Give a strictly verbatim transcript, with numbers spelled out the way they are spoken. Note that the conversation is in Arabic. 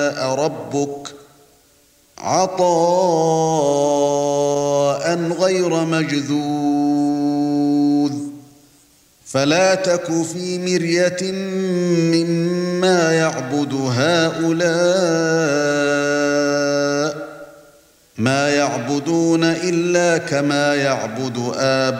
ربك عطاء غير مجذوذ فلا تك في مرية مما يعبد هؤلاء ما يعبدون إلا كما يعبد آباؤهم